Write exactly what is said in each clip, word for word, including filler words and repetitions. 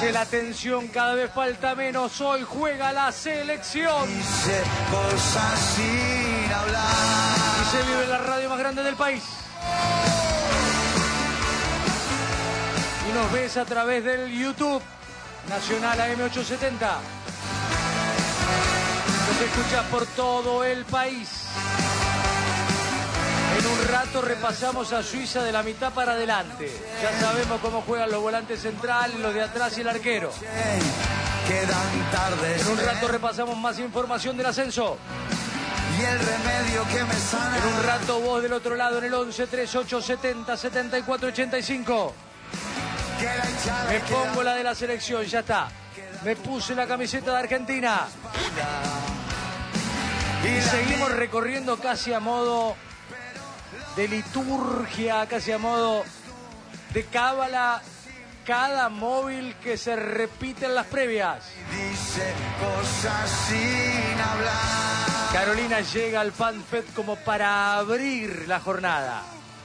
Dice la tensión cada vez falta menos. Hoy juega la selección. Dice cosas sin hablar. Y se vive en la radio más grande del país. Y nos ves a través del YouTube Nacional A M ochocientos setenta. Nos escuchas por todo el país. En un rato repasamos a Suiza de la mitad para adelante. Ya sabemos cómo juegan los volantes centrales, los de atrás y el arquero. Quedan tardes. En un rato repasamos más información del ascenso. Y el remedio que me sana. En un rato vos del otro lado en el once, treinta y ocho, setenta, setenta y cuatro, ochenta y cinco. Me pongo la de la selección, ya está. Me puse la camiseta de Argentina. Y seguimos recorriendo casi a modo de liturgia, casi a modo de cábala, cada móvil que se repite en las previas. Dice cosas sin hablar. Carolina llega al FanFest como para abrir la jornada.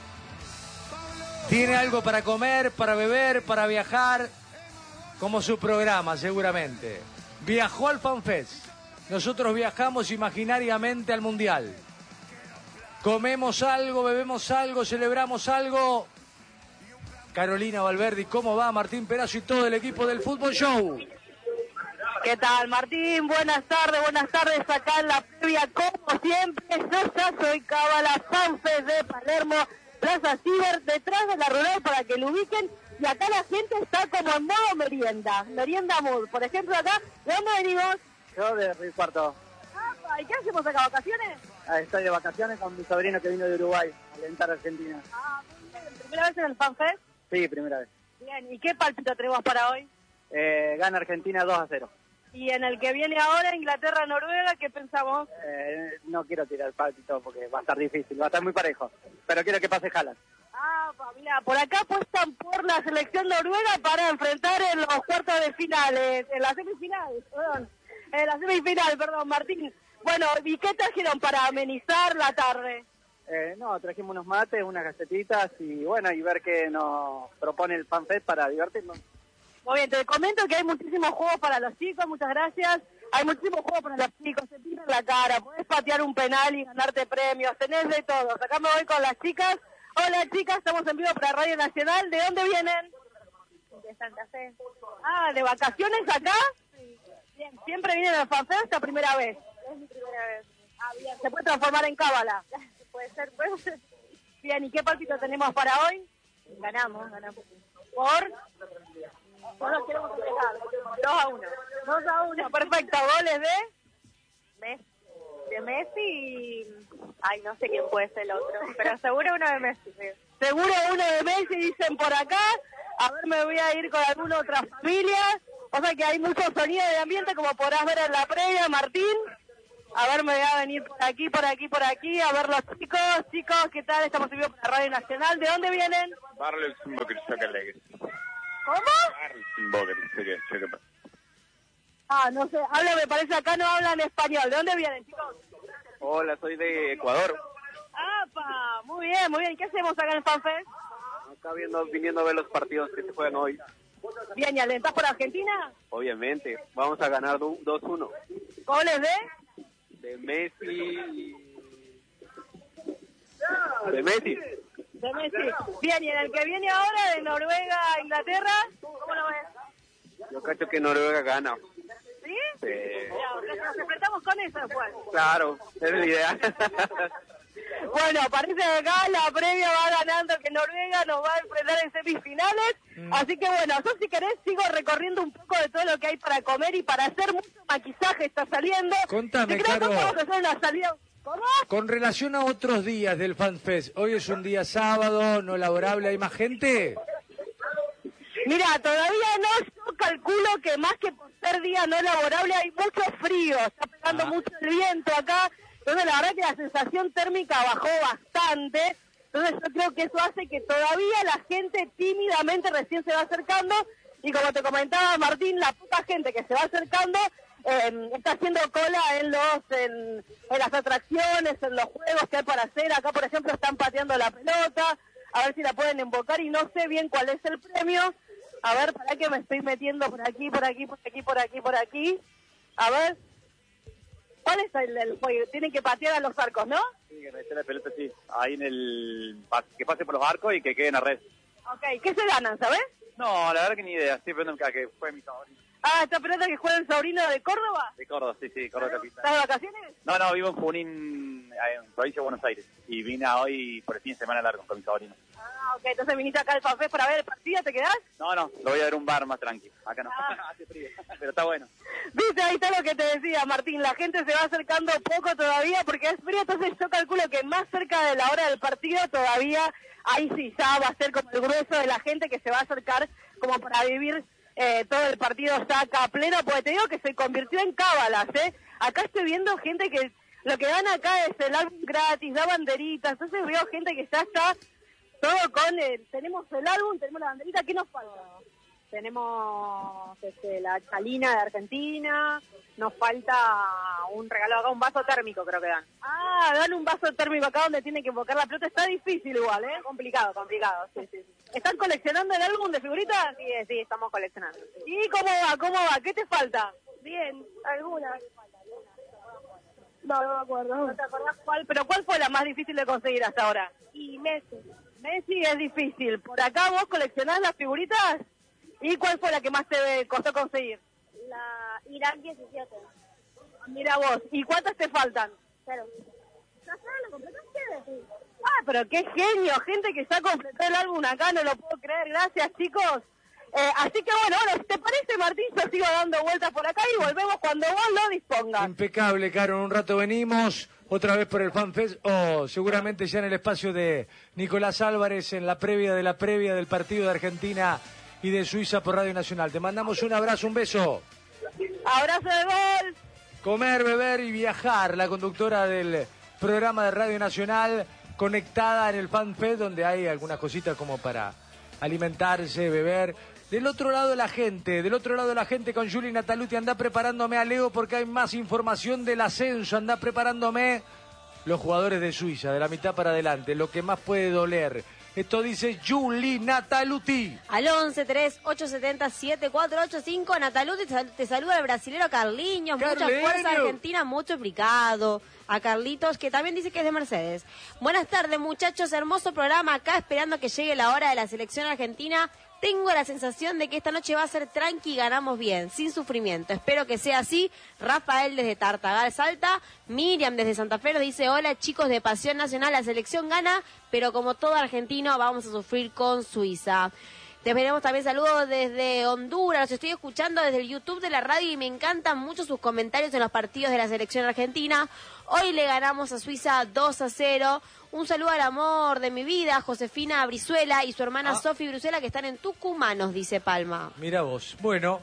Tiene algo para comer, para beber, para viajar, como su programa seguramente. Viajó al FanFest. Nosotros viajamos imaginariamente al Mundial. Comemos algo, bebemos algo, celebramos algo. Carolina Valverde, ¿cómo va Martín Perazo y todo el equipo del Fútbol Show? ¿Qué tal, Martín? Buenas tardes, buenas tardes acá en la previa, como siempre. Yo ya soy Cábala FanFest de Palermo, Plaza Ciber, detrás de la rural para que lo ubiquen. Y acá la gente está como en modo merienda, merienda mood. Por ejemplo, acá, ¿de dónde venimos? Yo de Río Cuarto. Ah, ¿y qué hacemos acá, vacaciones? Ah, estoy de vacaciones con mi sobrino que vino de Uruguay a alentar a Argentina. Ah, muy bien. ¿Primera vez en el FanFest? Sí, primera vez. Bien, ¿y qué palpito tenemos para hoy? Eh, gana Argentina dos a cero. Y en el que viene ahora, Inglaterra-Noruega, ¿qué pensamos? Eh, no quiero tirar palpito porque va a estar difícil, va a estar muy parejo. Pero quiero que pase Haaland. Ah, mira, por acá apuestan por la selección noruega para enfrentar en los cuartos de finales, en la semifinal, perdón, en la semifinal, perdón, Martín. Bueno, ¿y qué trajeron para amenizar la tarde? Eh, no, trajimos unos mates, unas galletitas y bueno, y ver qué nos propone el FanFest para divertirnos. Muy bien, te comento que hay muchísimos juegos para los chicos, muchas gracias. Hay muchísimos juegos para los chicos, se tiran la cara, podés patear un penal y ganarte premios, tenés de todo. Acá me voy con las chicas. Hola chicas, estamos en vivo para Radio Nacional. ¿De dónde vienen? De Santa Fe. Ah, ¿de vacaciones acá? Sí. Bien, ¿siempre vienen al FanFest esta primera vez? Es mi primera vez. Ah, bien, ¿se puede transformar en cábala? Puede ser, puede ser. Bien, ¿y qué partido tenemos para hoy? Ganamos, ganamos. ¿Por? No nos queremos festejar. dos a uno. dos a uno, perfecto. ¿Goles de? Messi. De Messi y... Ay, no sé quién puede ser el otro, pero seguro uno de Messi. Sí. Seguro uno de Messi, dicen por acá. A ver, me voy a ir con alguna otra familia. O sea que hay mucho sonido de ambiente, como podrás ver en la previa, Martín. A ver, me voy a venir por aquí, por aquí, por aquí, a ver los chicos. Chicos, ¿qué tal? Estamos en vivo para Radio Nacional. ¿De dónde vienen? ¿Cómo? Ah, no sé, habla, me parece acá no hablan español. ¿De dónde vienen, chicos? Hola, soy de Ecuador. ¡Apa! Muy bien, muy bien. ¿Qué hacemos acá en el FanFest? Acá viendo, viniendo a ver los partidos que se juegan hoy. Bien, ¿y alentás por Argentina? Obviamente, vamos a ganar dos uno. ¿Goles de? De Messi. De Messi. De Messi. Bien, ¿y en el que viene ahora de Noruega a Inglaterra? ¿Cómo lo ves? Yo cacho que Noruega gana. ¿Sí? Sí. Ya, nos enfrentamos con eso después. Claro, es la idea. Bueno, parece que acá la previa va ganando, que Noruega nos va a enfrentar en semifinales. Mm. Así que bueno, yo si querés sigo recorriendo un poco de todo lo que hay para comer y para hacer mucho maquillaje está saliendo. Contame, Te creo Caro. que vamos a hacer una salida. ¿Cómo? Con relación a otros días del FanFest, hoy es un día sábado, no laborable, ¿hay más gente? Mira, todavía no, yo calculo que más que por ser día no laborable hay mucho frío, está pegando ah. mucho el viento acá, entonces la verdad que la sensación térmica bajó bastante, entonces yo creo que eso hace que todavía la gente tímidamente recién se va acercando, y como te comentaba Martín, la poca gente que se va acercando eh, está haciendo cola en los en, en las atracciones, en los juegos que hay para hacer. Acá por ejemplo están pateando la pelota, a ver si la pueden invocar y no sé bien cuál es el premio, A ver, para que me estoy metiendo por aquí, por aquí, por aquí, por aquí, por aquí. A ver. ¿Cuál es el, el juego? Tienen que patear a los arcos, ¿no? Sí, que meter la pelota, sí. Ahí en el... que pase por los arcos y que quede en la red. Ok, ¿qué se ganan, sabes? No, la verdad que ni idea. Estoy esperando a que fue mi sobrino. Ah, ¿está esperando que juegue el sobrino de Córdoba? De Córdoba, sí, sí, Córdoba capital. ¿Estás de vacaciones? No, no, vivo en Junín, en provincia de Buenos Aires. Y vine hoy por el fin de semana largo con mi sobrino. Ah, ok, entonces viniste acá al FanFest para ver el partido, ¿te quedás? No, no, lo voy a ver un bar más tranquilo. Acá no, Ah. hace frío, pero está bueno. Viste, ahí está lo que te decía, Martín, la gente se va acercando poco todavía porque es frío, entonces yo calculo que más cerca de la hora del partido todavía, ahí sí, ya va a ser como el grueso de la gente que se va a acercar como para vivir eh, todo el partido ya acá a pleno, porque te digo que se convirtió en cábalas, ¿eh? Acá estoy viendo gente que lo que dan acá es el álbum gratis, da banderitas, entonces veo gente que ya está todo con el, tenemos el álbum, tenemos la banderita, ¿qué nos falta? Tenemos este, la chalina de Argentina, nos falta un regalo acá, un vaso térmico creo que dan. Ah, dan un vaso térmico acá donde tienen que invocar la pelota, está difícil igual, ¿eh? Complicado, complicado, sí, sí, sí. ¿Están coleccionando el álbum de figuritas? Sí, sí, estamos coleccionando. ¿Y cómo va? ¿Cómo va? ¿Qué te falta? Bien, algunas. No, no me acuerdo. ¿No te acordás cuál? ¿Pero cuál fue la más difícil de conseguir hasta ahora? Y Messi. Messi es difícil. ¿Por acá vos coleccionás las figuritas? ¿Y cuál fue la que más te costó conseguir? La Irán diecisiete. Mira vos. ¿Y cuántas te faltan? Cero. ¿Ya está? ¿Lo completaste? Sí. Ah, pero qué genio. Gente que ya completó el álbum acá, no lo puedo creer. Gracias, chicos. Eh, así que bueno, ahora, si te parece, Martín, yo sigo dando vueltas por acá y volvemos cuando vos lo dispongas. Impecable, Caro. En un rato venimos otra vez por el FanFest o seguramente ya en el espacio de Nicolás Álvarez en la previa de la previa del partido de Argentina y de Suiza por Radio Nacional. Te mandamos un abrazo, un beso. Abrazo de gol. Comer, beber y viajar, la conductora del programa de Radio Nacional conectada en el FanFest donde hay algunas cositas como para alimentarse, beber. Del otro lado de la gente, del otro lado de la gente con Juli Nataluti, anda preparándome a Leo porque hay más información del ascenso, anda preparándome los jugadores de Suiza, de la mitad para adelante, lo que más puede doler. Esto dice Juli Nataluti. Al once tres ocho siete cero siete cuatro ocho cinco, Nataluti, te, sal- te saluda el brasilero Carliños, mucha Carleño. fuerza argentina, mucho explicado. A Carlitos, que también dice que es de Mercedes. Buenas tardes, muchachos, hermoso programa acá, esperando a que llegue la hora de la selección argentina. Tengo la sensación de que esta noche va a ser tranqui y ganamos bien, sin sufrimiento. Espero que sea así. Rafael desde Tartagal, Salta. Miriam desde Santa Fe nos dice, hola chicos de Pasión Nacional, la selección gana, pero como todo argentino vamos a sufrir con Suiza. Te veremos también saludos desde Honduras, los estoy escuchando desde el YouTube de la radio y me encantan mucho sus comentarios en los partidos de la selección argentina. Hoy le ganamos a Suiza dos a cero. Un saludo al amor de mi vida, Josefina Brizuela y su hermana Ah. Sofi Brizuela, que están en Tucumán, nos dice Palma. Mira vos. Bueno,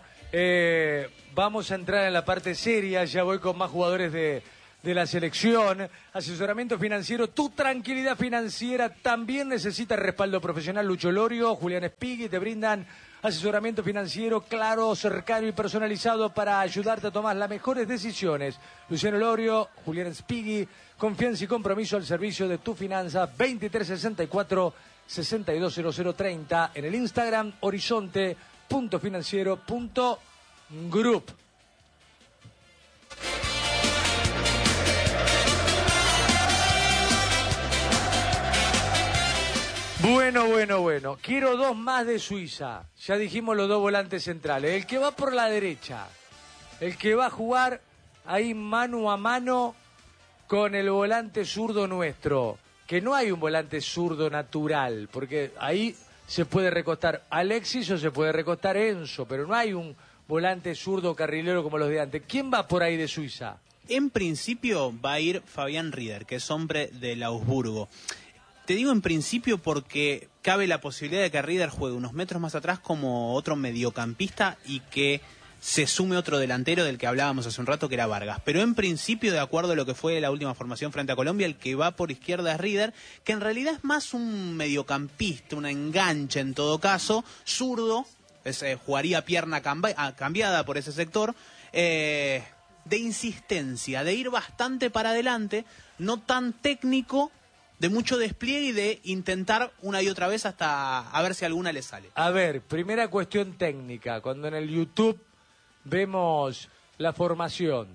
eh, vamos a entrar en la parte seria. Ya voy con más jugadores de, de la selección. Asesoramiento financiero. Tu tranquilidad financiera también necesita respaldo profesional. Lucho Lorio, Julián Spigui te brindan asesoramiento financiero claro, cercano y personalizado para ayudarte a tomar las mejores decisiones. Luciano Lorio, Julián Spigui, confianza y compromiso al servicio de tu finanza. Veintitrés sesenta y cuatro sesenta y dos cero cero treinta en el Instagram horizonte punto financiero punto group. Bueno, bueno, bueno. Quiero dos más de Suiza. Ya dijimos los dos volantes centrales. El que va por la derecha. El que va a jugar ahí mano a mano con el volante zurdo nuestro. Que no hay un volante zurdo natural. Porque ahí se puede recostar Alexis o se puede recostar Enzo. Pero no hay un volante zurdo carrilero como los de antes. ¿Quién va por ahí de Suiza? En principio va a ir Fabián Rieder, que es hombre del Augsburgo. Te digo en principio porque cabe la posibilidad de que Rieder juegue unos metros más atrás como otro mediocampista y que se sume otro delantero del que hablábamos hace un rato, que era Vargas. Pero en principio, de acuerdo a lo que fue la última formación frente a Colombia, el que va por izquierda es Rieder, que en realidad es más un mediocampista, una enganche en todo caso, zurdo, es, eh, jugaría pierna cambi- ah, cambiada por ese sector, eh, de insistencia, de ir bastante para adelante, no tan técnico, de mucho despliegue y de intentar una y otra vez hasta a ver si alguna le sale. A ver, primera cuestión técnica. Cuando en el YouTube vemos la formación,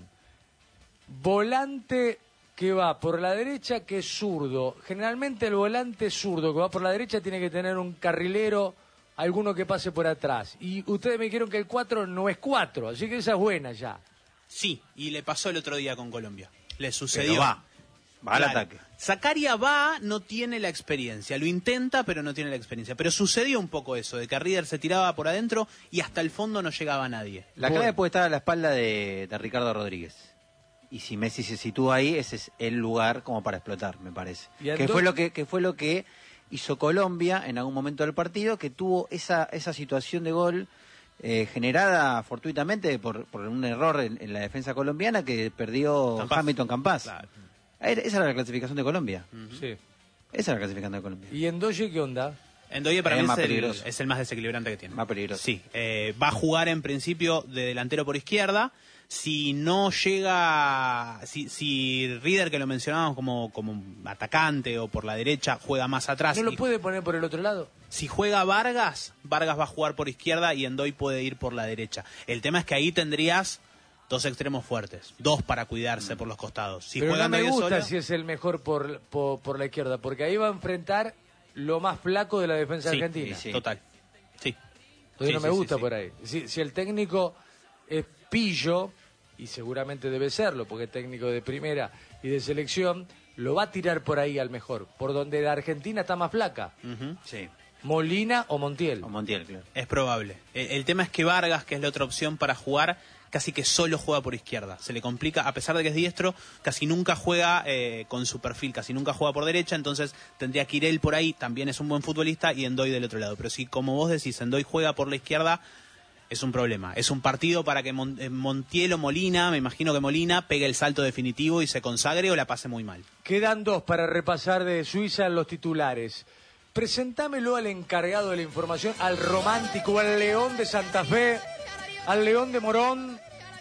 volante que va por la derecha que es zurdo. Generalmente el volante zurdo que va por la derecha tiene que tener un carrilero, alguno que pase por atrás. Y ustedes me dijeron que el cuatro no es cuatro, así que esa es buena ya. Sí, y le pasó el otro día con Colombia. Le sucedió. Pero va, va al Claro. ataque. Zakaria va, no tiene la experiencia. Lo intenta, pero no tiene la experiencia. Pero sucedió un poco eso, de que Rieder se tiraba por adentro y hasta el fondo no llegaba nadie. La Bueno. clave puede estar a la espalda de, de Ricardo Rodríguez. Y si Messi se sitúa ahí, ese es el lugar como para explotar, me parece. Y Que entonces- fue lo que, que fue lo que hizo Colombia en algún momento del partido, que tuvo esa, esa situación de gol eh, generada fortuitamente por, por un error en, en la defensa colombiana que perdió Campaz. Hamilton Campaz. Claro. Era- Esa era la clasificación de Colombia. Sí. Esa era la clasificación de Colombia. ¿Y Endoye qué onda? Endoye para Es mí más es el, peligroso. es el más desequilibrante que tiene. Más peligroso. Sí, eh, va a jugar en principio de delantero por izquierda. Si no llega, si, si Rieder, que lo mencionábamos como, como atacante o por la derecha, juega más atrás. ¿No lo y- puede poner por el otro lado? Si juega Vargas, Vargas va a jugar por izquierda y Endoy puede ir por la derecha. El tema es que ahí tendrías dos extremos fuertes, dos para cuidarse por los costados. Si Pero juega no me Endoy gusta solo, si es el mejor por, por, por la izquierda, porque ahí va a enfrentar lo más flaco de la defensa sí, argentina. sí, sí. total. Sí. Entonces Sí, no me sí, gusta sí, sí. por ahí. Si, si el técnico es pillo, y seguramente debe serlo, porque es técnico de primera y de selección, lo va a tirar por ahí al mejor, por donde la Argentina está más flaca. Ujú. Sí. Molina o Montiel. O Montiel, claro. Es probable. El, el tema es que Vargas, que es la otra opción para jugar, casi que solo juega por izquierda. Se le complica, a pesar de que es diestro, casi nunca juega eh, con su perfil, casi nunca juega por derecha, entonces tendría que ir él por ahí, también es un buen futbolista, y Endoy del otro lado. Pero si, como vos decís, Endoy juega por la izquierda, es un problema. Es un partido para que Mon- eh, Montiel o Molina, me imagino que Molina, pegue el salto definitivo y se consagre o la pase muy mal. Quedan dos para repasar de Suiza en los titulares. Presentámelo al encargado de la información, al romántico, al león de Santa Fe, al león de Morón,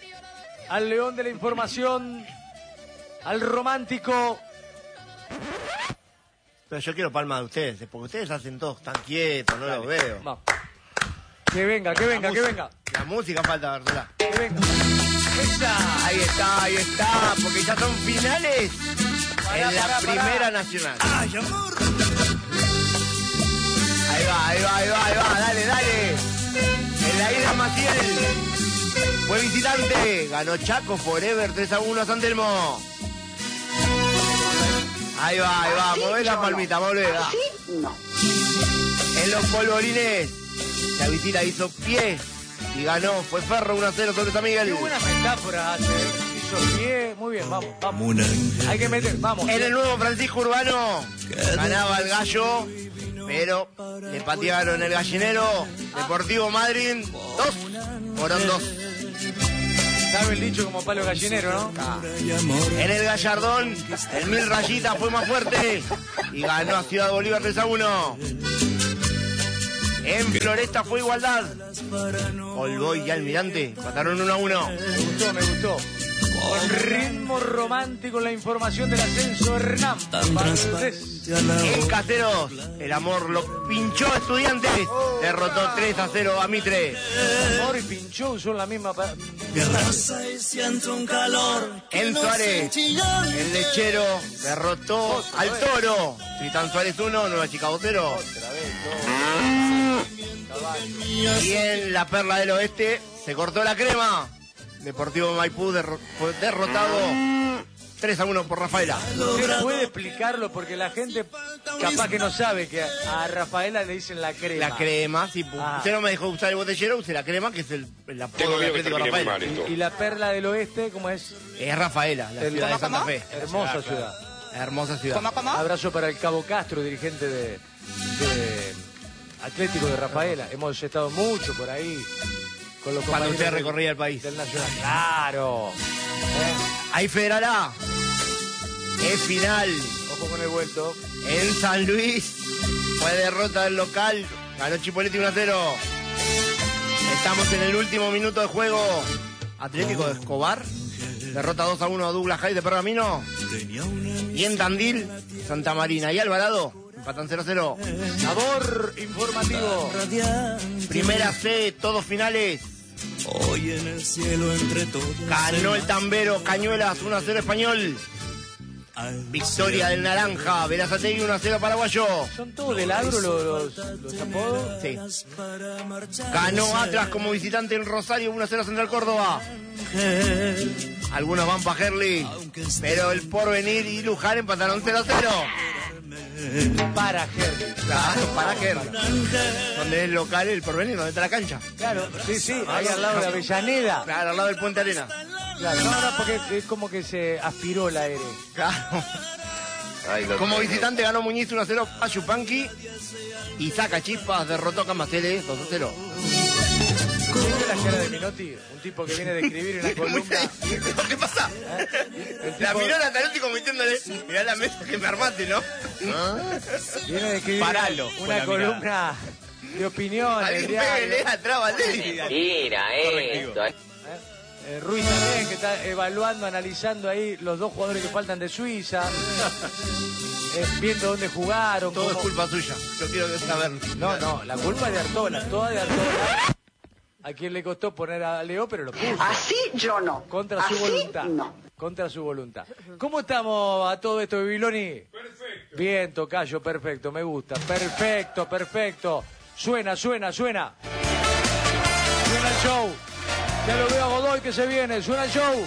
al león de la información, al romántico. Pero yo quiero palma de ustedes, porque ustedes hacen todos tan quietos, no los veo. Vamos. Que venga, que venga, La que música- venga, La música falta, ¿verdad? que venga. Esa. Ahí está, ahí está, porque ya son finales Pará, en la pará, pará. primera nacional. Ahí va, ahí va, ahí va, ahí va, dale, dale. En la isla Maciel fue visitante, ganó Chaco Forever tres a uno a San Telmo. Ahí va, ahí va, mueve la palmita, movela. En los polvorines, la visita hizo pie y ganó, fue Ferro uno a cero sobre San Miguel. Qué buena metáfora hace. Hizo pie. Muy bien, vamos, vamos. Hay que meter, vamos. En el nuevo Francisco Urbano ganaba el Gallo, pero le patearon el gallinero. Deportivo Madrid, dos, fueron dos. Sabe el dicho como palo gallinero, ¿no? En el Gallardón, el Mil Rayitas fue más fuerte y ganó a Ciudad Bolívar tres a uno. En Floresta fue igualdad. Olboy y Almirante mataron uno a uno. Me gustó, me gustó. Con ritmo romántico la información del ascenso Hernán Valdés. En Caseros, el amor lo pinchó a Estudiantes. Derrotó tres a cero a Mitre. Amor y Pinchou son la misma. pa- En Suárez, el lechero derrotó al Toro. Tritán Suárez uno, Nueva Chicago cero. Y en la Perla del Oeste se cortó la crema. Deportivo Maipú derro- fue derrotado tres a uno por Rafaela. ¿Usted puede explicarlo? Porque la gente capaz que no sabe que a Rafaela le dicen la crema. La crema, si pu- Ah. usted no me dejó usar el botellero, usé la crema, que es el, el apodo del Atlético de Rafaela. Y, y la perla del oeste, ¿cómo es? Es Rafaela, la El- ciudad de Santa Fe. Hermosa La ciudad. Hermosa ciudad. Abrazo para el Cabo Castro, dirigente de, de Atlético de Rafaela. Hemos estado mucho por ahí con los Cuando compañeros usted del- recorría el país. del Nacional. Claro. Eh, Ahí Federal A. Es final. Ojo con el vuelto. En San Luis fue derrota del local. Ganó Chipoletti uno a cero. Estamos en el último minuto de juego. Atlético de Escobar derrota dos a uno a Douglas High de Pergamino. Y en Tandil, Santa Marina y Alvarado empatan cero a cero. Sabor informativo. Primera C, todos finales. Hoy en el cielo entre todos. Ganó el Tambero, Cañuelas uno a cero Español. Victoria del Naranja, Verazategui uno a cero Paraguayo. ¿Son todos del agro los, los, los apodos? Sí. Ganó Atlas como visitante en Rosario uno a cero Central Córdoba. Algunos van para Herli, pero el Porvenir y Luján empataron cero a cero. Para Herli. Claro, para Herli. Donde es el local, el Porvenir, donde está la cancha. Claro, sí, sí, ahí al lado de Avellaneda. Claro, al lado del Puente Arena. Claro, no, no, porque es como que se aspiró el aire. Claro. Como visitante ganó Muñiz uno a cero a Yupanqui. Y saca chispas, derrotó a Camaceres dos a cero. ¿Viste la cara de Minotti? Un tipo que viene de escribir una columna. ¿Qué pasa? ¿Eh? La miró a Tarotti cometiéndole. Mirá la mesa que me armaste, ¿no? Viene de escribir Paralo, una columna de opinión. Alguien pégale atrás, Valdés. Mira esto. Eh, Ruiz también, que está evaluando, analizando ahí los dos jugadores que faltan de Suiza, eh, viendo dónde jugaron. Todo cómo... es culpa suya, yo quiero saber. No, no, la culpa es de Artola, toda de Artola. A quien le costó poner a Leo, pero lo puso. Así yo no. Contra su Así voluntad. no. Contra su voluntad. ¿Cómo estamos a todo esto, Bibiloni? Perfecto. Bien, tocayo, perfecto, me gusta. Perfecto, perfecto. Suena, suena, suena. Suena el show. Ya lo veo a Godoy que se viene, suena el show.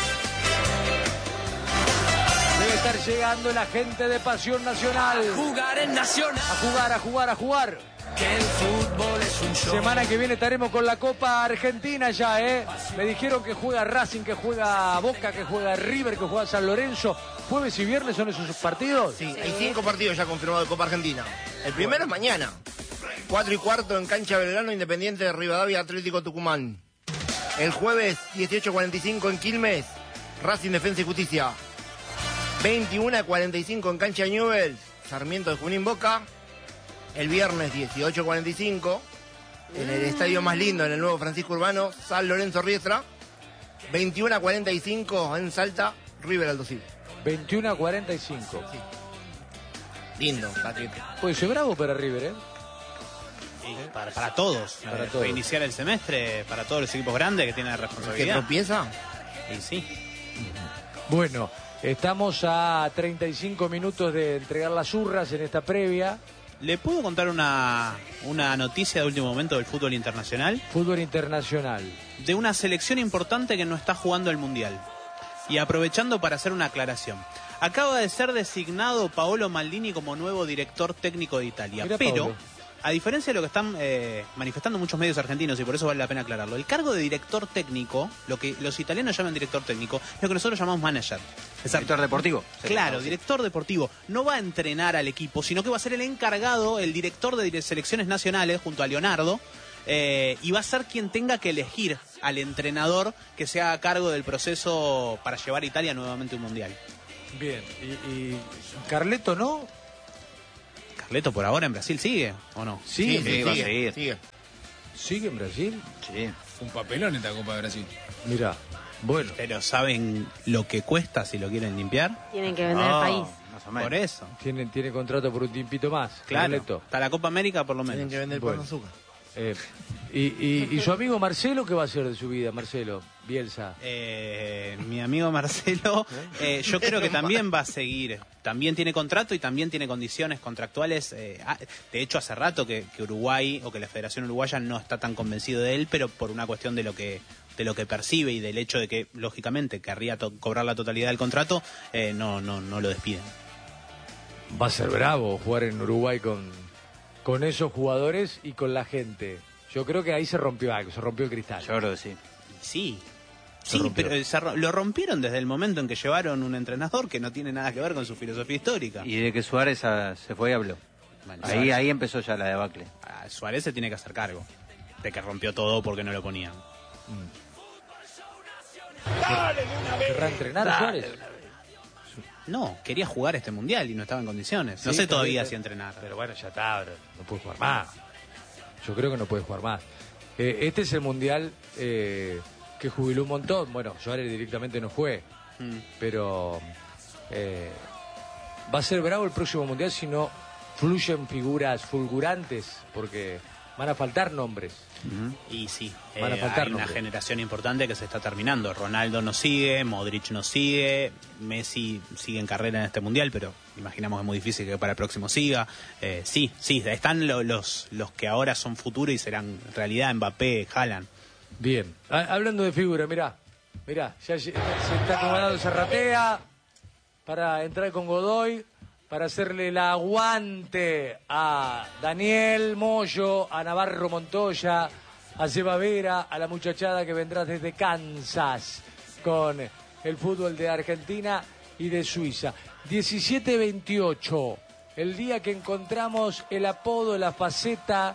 Debe estar llegando la gente de Pasión Nacional. A jugar en Nacional. A jugar, a jugar, a jugar. Que el fútbol es un show. Semana que viene estaremos con la Copa Argentina ya, ¿eh? Me dijeron que juega Racing, que juega Boca, que juega River, que juega San Lorenzo. ¿Jueves y viernes son esos partidos? Sí, hay cinco partidos ya confirmados de Copa Argentina. El primero es mañana. Cuatro y cuarto en cancha Belgrano, Independiente de Rivadavia, Atlético Tucumán. El jueves, dieciocho cuarenta y cinco en Quilmes, Racing Defensa y Justicia. veintiuno cuarenta y cinco en cancha Newell's, Sarmiento de Junín Boca. El viernes, dieciocho cuarenta y cinco, en el estadio más lindo, en el nuevo Francisco Urbano, San Lorenzo Riestra. veintiuno cuarenta y cinco en Salta, River Aldo Civi. veintiuno cuarenta y cinco. Sí. Lindo, paquete. Puede ser bravo para River, ¿eh? Para, para todos, Para eh, todos. iniciar el semestre, para todos los equipos grandes que tienen ¿Que responsabilidad. tropieza? Y sí. Bueno, estamos a treinta y cinco minutos de entregar las urras en esta previa. ¿Le puedo contar una, una noticia de último momento del fútbol internacional? Fútbol internacional. De una selección importante que no está jugando el Mundial. Y aprovechando para hacer una aclaración. Acaba de ser designado Paolo Maldini como nuevo director técnico de Italia. Mira, pero, Paolo. a diferencia de lo que están eh, manifestando muchos medios argentinos, y por eso vale la pena aclararlo, el cargo de director técnico, lo que los italianos llaman director técnico, es lo que nosotros llamamos manager. Director deportivo. Claro, director deportivo. No va a entrenar al equipo, sino que va a ser el encargado, el director de selecciones nacionales, junto a Leonardo, eh, y va a ser quien tenga que elegir al entrenador que se haga cargo del proceso para llevar a Italia nuevamente a un mundial. Bien, y, y Carleto, ¿no? Carleto por ahora en Brasil sigue, ¿o no? Sí, sí, sigue, va a seguir. sigue. ¿Sigue en Brasil? Sí. Un papelón esta Copa de Brasil. Mira, bueno. Pero ¿saben lo que cuesta si lo quieren limpiar? Tienen que vender No, el país. Más o menos. Por eso. Tiene, tiene contrato por un tiempito más. Claro. Carleto. Hasta la Copa América por lo Tienen menos. que vender Bueno. pan azúcar. Eh, y, y, ¿Y su amigo Marcelo qué va a hacer de su vida, Marcelo? Bielsa. Eh, mi amigo Marcelo, eh, yo creo que también va a seguir. También tiene contrato y también tiene condiciones contractuales. Eh, ah, de hecho, hace rato que, que Uruguay o que la Federación Uruguaya no está tan convencido de él, pero por una cuestión de lo que de lo que percibe y del hecho de que, lógicamente, querría to- cobrar la totalidad del contrato, eh, no, no, no lo despiden. Va a ser bravo jugar en Uruguay con, con esos jugadores y con la gente. Yo creo que ahí se rompió algo, se rompió el cristal. Yo creo que sí. Sí. Se Sí, rompió. pero eh, se ro- lo rompieron desde el momento en que llevaron un entrenador que no tiene nada que ver con su filosofía histórica. Y de que Suárez ah, se fue y habló. Bueno, Ahí, Suárez- ahí empezó ya la debacle. a Suárez se tiene que hacer cargo de que rompió todo porque no lo ponían. ¿Querrá entrenar a Suárez? No, quería jugar este mundial y no estaba en condiciones. No Sí, sé está todavía bien. si entrenar. Pero bueno, ya está, bro. No puede jugar más. Yo creo que no puede jugar más. Eh, este es el mundial eh, que jubiló un montón. Bueno, Suárez directamente no fue, Mm. pero eh, va a ser bravo el próximo Mundial si no fluyen figuras fulgurantes, porque van a faltar nombres. Y sí, Van a eh, faltar hay una nombres. generación importante que se está terminando. Ronaldo no sigue, Modric no sigue, Messi sigue en carrera en este mundial, pero imaginamos que es muy difícil que para el próximo siga. Eh, sí, sí, están lo- los, los que ahora son futuro y serán realidad, Mbappé, Haaland. Bien. Ah, hablando de figura, mirá, mirá, ya se se está acomodando Zarratea para entrar con Godoy, para hacerle el aguante a Daniel Moyo, a Navarro Montoya, a Seba Vera, a la muchachada que vendrá desde Kansas con el fútbol de Argentina y de Suiza. diecisiete veintiocho, el día que encontramos el apodo, la faceta,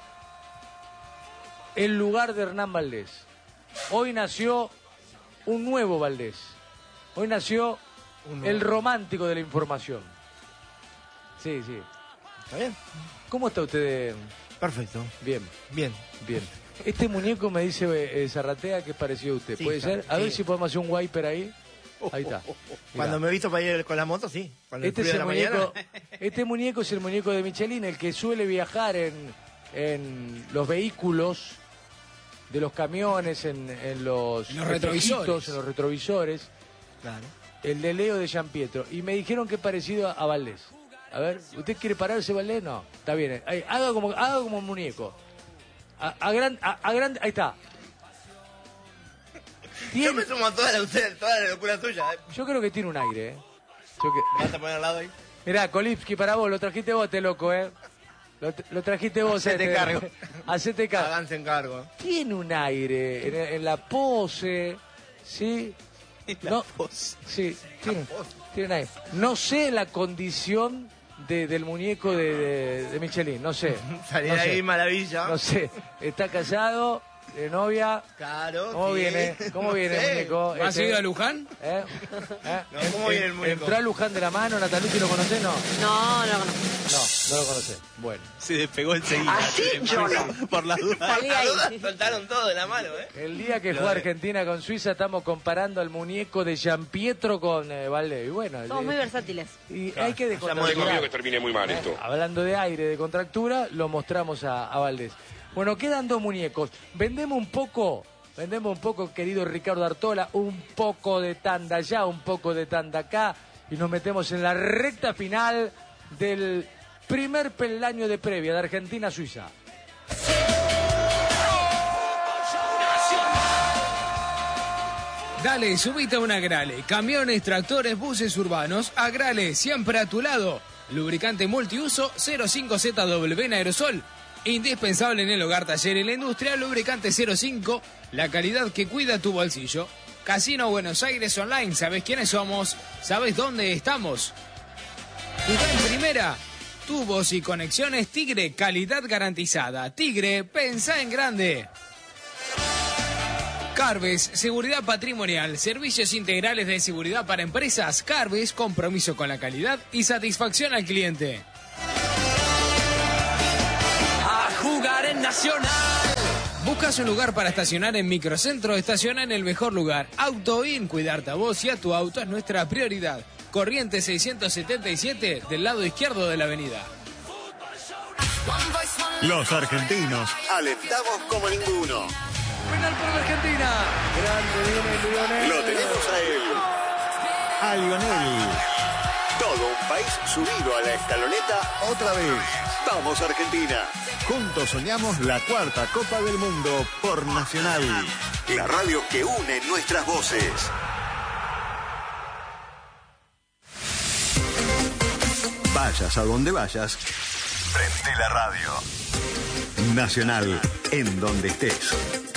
el lugar de Hernán Valdés. Hoy nació un nuevo Valdés. Hoy nació el romántico de la información. Sí, sí. ¿Está bien? ¿Cómo está usted? Perfecto. Bien. Bien. Bien. Este muñeco me dice eh, Zarratea que es parecido a usted. Sí, ¿Puede está- ser? A ver sí. si podemos hacer un wiper ahí. Ahí está. Cuando me he visto para ir con la moto, sí. Cuando Este el es frío el de la muñeco, mañana. este muñeco es el muñeco de Michelin, el que suele viajar en, en los vehículos de los camiones, en, en los, En los retrovisores. espejitos, en los retrovisores. Claro. El de Leo de Gianpietro. Y me dijeron que es parecido a, a Valdés. A ver, ¿usted quiere pararse, Valdés? No, está bien. Ahí, haga como, haga como un muñeco. A, a gran, a, a gran, ahí está. Yo me sumo a toda la, usted, toda la locura suya. ¿eh? Yo creo que tiene un aire, ¿eh? Yo que- ¿Me vas a poner al lado ahí? Mirá, Kolipski, para vos, lo trajiste vos, te loco, ¿eh? Lo, lo trajiste vos, Hacete este. cargo. Hacete cargo. Háganse encargo. Tiene un aire en, en la pose, ¿sí? La No, pose. sí, tiene, tiene un aire. No sé la condición de- del muñeco de, de- de Michelin, no sé. Salir no sé, ahí, maravilla. No sé, está casado, de novia. Claro. ¿Cómo sí. viene? ¿Cómo viene Sí. el muñeco? ¿Has Este, ido a Luján? ¿eh? ¿Eh? No, ¿cómo viene el muñeco? ¿Entró a Luján de la mano, Natalucci, lo conocés? No, No, no, no. no, no lo conocés. Bueno. Se despegó enseguida. Así yo no. Por la duda. Salí ahí. Soltaron todo de la mano, ¿eh? El día que Lo fue de- Argentina con Suiza estamos comparando al muñeco de Gianpietro con eh, Valdés. Y bueno, Somos eh, muy versátiles. y hay que Llamo de descontracturar. que termine muy mal esto. Eh, Hablando de aire, de contractura, lo mostramos a, a Valdés. Bueno, quedan dos muñecos. Vendemos un poco, vendemos un poco, querido Ricardo Artola, un poco de tanda allá, un poco de tanda acá, y nos metemos en la recta final del primer peldaño de previa de Argentina-Suiza. Dale, subite a un Agrale. Camiones, tractores, buses urbanos. Agrale, siempre a tu lado. Lubricante multiuso cero cinco Z W en aerosol. Indispensable en el hogar, taller y la industria. Lubricante cero cinco, la calidad que cuida tu bolsillo. Casino Buenos Aires Online. ¿Sabés quiénes somos? ¿Sabés dónde estamos? Jugá en primera. Tubos y conexiones Tigre, calidad garantizada. Tigre, pensá en grande. Carves, seguridad patrimonial, servicios integrales de seguridad para empresas. Carves, compromiso con la calidad y satisfacción al cliente. A jugar en Nacional. ¿Buscas un lugar para estacionar en Microcentro? Estaciona en el mejor lugar. AutoIn, cuidarte a vos y a tu auto es nuestra prioridad. Corriente seiscientos setenta y siete del lado izquierdo de la avenida. Los argentinos alentamos como ninguno. Penal para la Argentina. Grande viene Lionel. Lo tenemos a él. A Lionel. Todo un país subido a la escaloneta otra vez. Vamos Argentina. Juntos soñamos la cuarta Copa del Mundo por Nacional. La radio que une nuestras voces. Vayas a donde vayas, prende la radio. Nacional, en donde estés.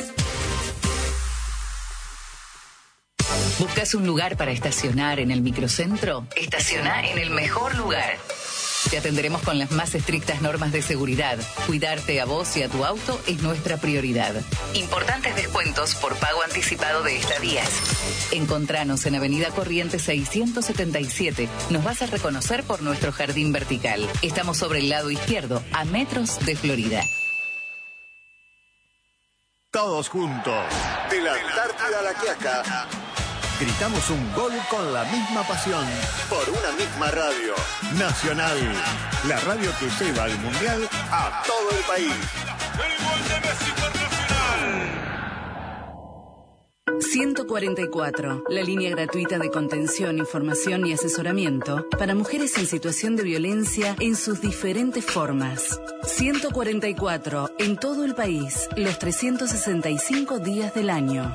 ¿Buscas un lugar para estacionar en el microcentro? Estaciona en el mejor lugar. Te atenderemos con las más estrictas normas de seguridad. Cuidarte a vos y a tu auto es nuestra prioridad. Importantes descuentos por pago anticipado de estadías. Encontranos en Avenida Corrientes seiscientos setenta y siete. Nos vas a reconocer por nuestro jardín vertical. Estamos sobre el lado izquierdo, a metros de Florida. Todos juntos. De la Antártida a la Quiaca. Gritamos un gol con la misma pasión. Por una misma radio. Nacional. La radio que lleva el Mundial a todo el país. El gol de Messi por Nacional. ciento cuarenta y cuatro, la línea gratuita de contención, información y asesoramiento para mujeres en situación de violencia en sus diferentes formas. ciento cuarenta y cuatro, en todo el país, los trescientos sesenta y cinco días del año.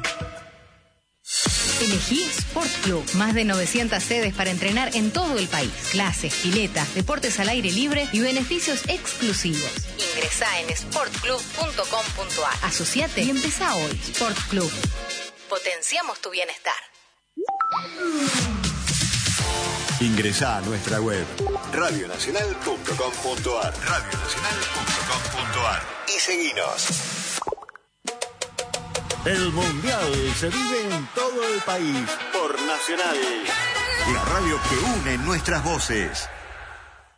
Elegí Sport Club. Más de novecientas sedes para entrenar en todo el país. Clases, piletas, deportes al aire libre y beneficios exclusivos. Ingresá en sport club punto com punto a r. Asociate y empezá hoy. Sport Club. Potenciamos tu bienestar. Ingresá a nuestra web radio nacional punto com punto a r. radio nacional punto com punto a r. Y seguinos. El Mundial se vive en todo el país por Nacional. La radio que une nuestras voces.